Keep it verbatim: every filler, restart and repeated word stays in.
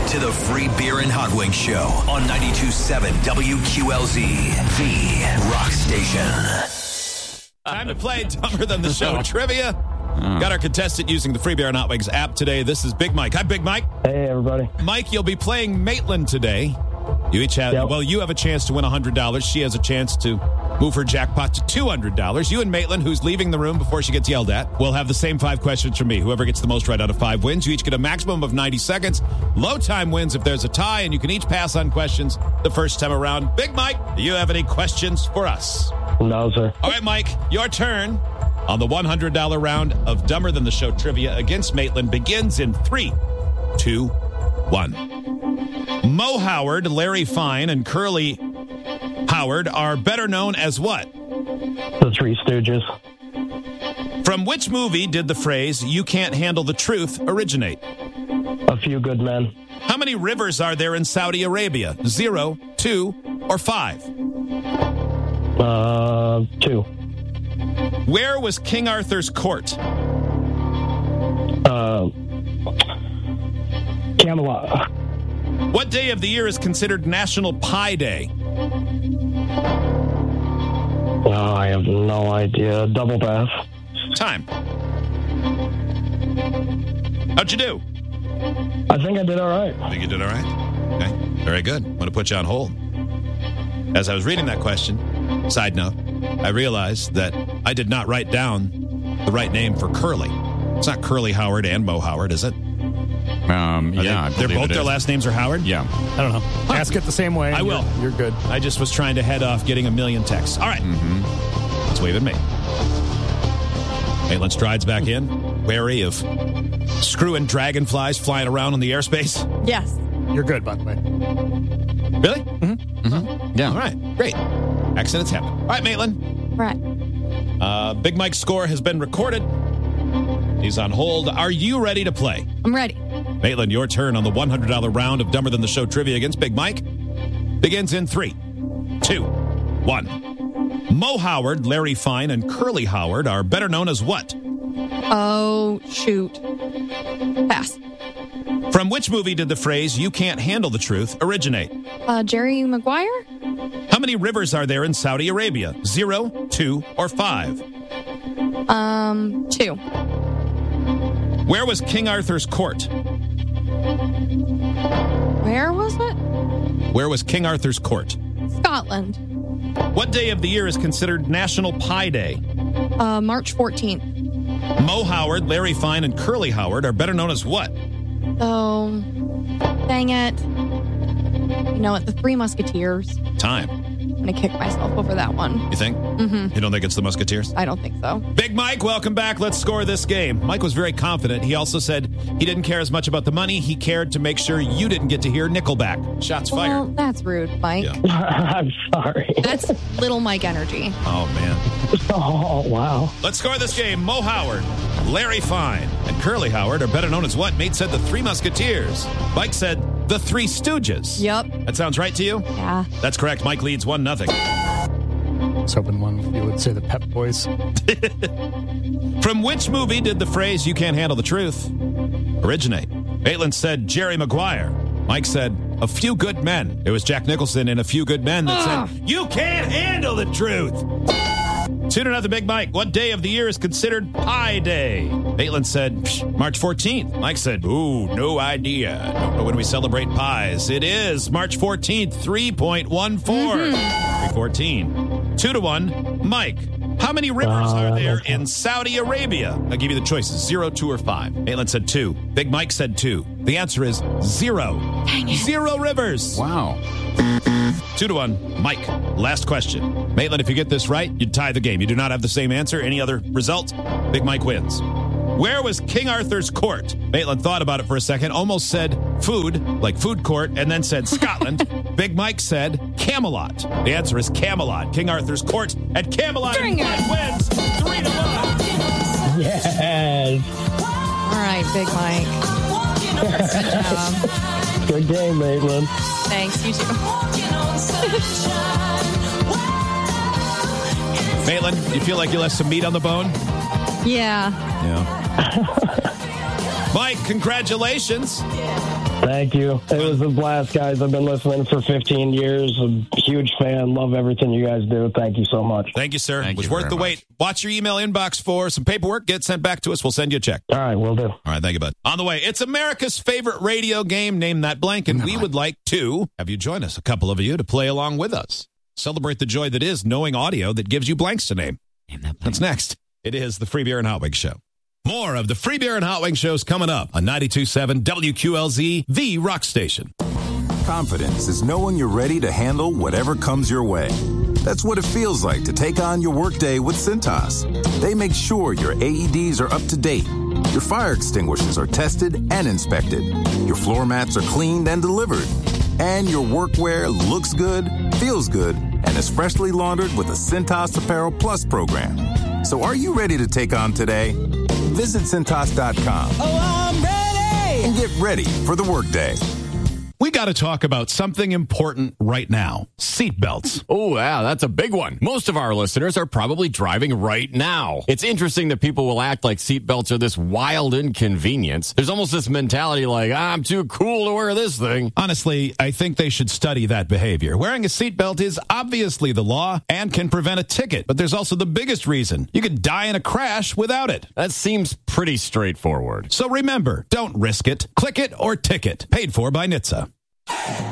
to the Free Beer and Hot Wings Show on ninety-two point seven W Q L Z, the rock station. Time to play Dumber Than the Show trivia. Uh. Got our contestant using the Free Beer and Hot Wings app today. This is Big Mike. Hi, Big Mike. Hey, everybody. Mike, you'll be playing Maitland today. You each have, yep. well, you have a chance to win one hundred dollars. She has a chance to move her jackpot to two hundred dollars. You and Maitland, who's leaving the room before she gets yelled at, will have the same five questions from me. Whoever gets the most right out of five wins. You each get a maximum of ninety seconds. Low time wins if there's a tie, and you can each pass on questions the first time around. Big Mike, do you have any questions for us? No, sir. All right, Mike, your turn on the one hundred dollars round of Dumber Than the Show trivia against Maitland begins in three, two, one. Mo Howard, Larry Fine, and Curly Howard are better known as what? The Three Stooges. From which movie did the phrase, "you can't handle the truth," originate? A Few Good Men. How many rivers are there in Saudi Arabia? Zero, two, or five? Uh, two. Where was King Arthur's court? Uh, Camelot. What day of the year is considered National Pie Day? Oh, I have no idea. Double pass. Time. How'd you do? I think I did all right. I think you did all right. Okay, very good. I'm going to put you on hold. As I was reading that question, side note, I realized that I did not write down the right name for Curly. It's not Curly Howard and Mo Howard, is it? Um, yeah, they, they're both their last names are Howard? Yeah. I don't know. Ask it the same way. I will. You're, you're good. I just was trying to head off getting a million texts. All right. Mm-hmm. Let's wave at me. Maitland strides back in, wary of screwing dragonflies flying around in the airspace. Yes. You're good, by the way. Really? Mm-hmm. Mm-hmm. Yeah. All right. Great. Accidents happen. All right, Maitland. Right. Uh, Big Mike's score has been recorded. He's on hold. Are you ready to play? I'm ready. Maitland, your turn on the one hundred dollars round of Dumber Than the Show trivia against Big Mike begins in three, two, one. Mo Howard, Larry Fine, and Curly Howard are better known as what? Oh, shoot. Pass. From which movie did the phrase, "you can't handle the truth," originate? Uh, Jerry Maguire? How many rivers are there in Saudi Arabia? Zero, two, or five? Um, two. Where was King Arthur's court? Where was it? Where was King Arthur's court? Scotland. What day of the year is considered National Pie Day? Uh, March fourteenth. Mo Howard, Larry Fine, and Curly Howard are better known as what? Oh, dang it. You know what? The Three Musketeers. Time. I'm going to kick myself over that one. You think? Mm-hmm. You don't think it's the Musketeers? I don't think so. Big Mike, welcome back. Let's score this game. Mike was very confident. He also said he didn't care as much about the money. He cared to make sure you didn't get to hear Nickelback. Shots fired. Well, that's rude, Mike. Yeah. I'm sorry. That's little Mike energy. Oh, man. Oh, wow. Let's score this game. Mo Howard, Larry Fine, and Curly Howard are better known as what? Mate said the Three Musketeers. Mike said the Three Stooges. Yep. That sounds right to you? Yeah. That's correct. Mike leads one nothing. I was hoping one of you would say the Pep Boys. From which movie did the phrase, "you can't handle the truth," originate? Maitland said Jerry Maguire. Mike said A Few Good Men. It was Jack Nicholson in A Few Good Men that Ugh. said, "You can't handle the truth." Soon enough, the Big Mike. What day of the year is considered Pie Day? Maitland said March fourteenth. Mike said, ooh, no idea. Don't know when we celebrate pies. It is March fourteenth, three point one four. Mm-hmm. three fourteen. Two to one. Mike, how many rivers uh, are there in Saudi Arabia? I'll give you the choices. Zero, two, or five. Maitland said two. Big Mike said two. The answer is zero. Dang it. Zero rivers. Wow. Two to one. Mike, last question. Maitland, if you get this right, you tie the game. You do not have the same answer. Any other result? Big Mike wins. Where was King Arthur's court? Maitland thought about it for a second, almost said food, like food court, and then said Scotland. Big Mike said Camelot. The answer is Camelot. King Arthur's court at Camelot. Dang and it. wins three to one. Yes. All right, Big Mike. Good job. Good game, Maitland. Thanks, you too. Maitland, you feel like you left some meat on the bone? Yeah. Yeah. Mike, congratulations. Thank you. It was a blast, guys. I've been listening for fifteen years. I'm a huge fan. Love everything you guys do. Thank you so much. Thank you, sir. Thank it was you worth very the much. wait. Watch your email inbox for some paperwork. Get sent back to us. We'll send you a check. All right, will do. All right, thank you, bud. On the way, it's America's favorite radio game, Name That Blank, and we would like to have you join us, a couple of you, to play along with us. Celebrate the joy that is knowing audio that gives you blanks to name. Name that blank. That's next. It is the Free Beer and Hot Wings Show. More of the Free Beer and Hot Wings Shows coming up on ninety-two point seven W Q L Z, the rock station. Confidence is knowing you're ready to handle whatever comes your way. That's what it feels like to take on your workday with Cintas. They make sure your A E Ds are up to date, your fire extinguishers are tested and inspected, your floor mats are cleaned and delivered, and your workwear looks good, feels good, and is freshly laundered with a Cintas Apparel Plus program. So are you ready to take on today? Visit Cintas dot com. Oh, I'm ready! And get ready for the workday. We got to talk about something important right now. Seatbelts. Oh, yeah, that's a big one. Most of our listeners are probably driving right now. It's interesting that people will act like seatbelts are this wild inconvenience. There's almost this mentality like, I'm too cool to wear this thing. Honestly, I think they should study that behavior. Wearing a seatbelt is obviously the law and can prevent a ticket, but there's also the biggest reason. You could die in a crash without it. That seems pretty straightforward. So remember, don't risk it. Click it or ticket. Paid for by N H T S A.